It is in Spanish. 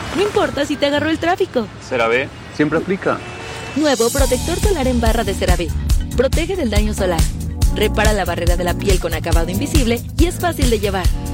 No importa si te agarró el tráfico. CeraVe siempre aplica. Nuevo protector solar en barra de CeraVe. Protege del daño solar. Repara la barrera de la piel con acabado invisible y es fácil de llevar.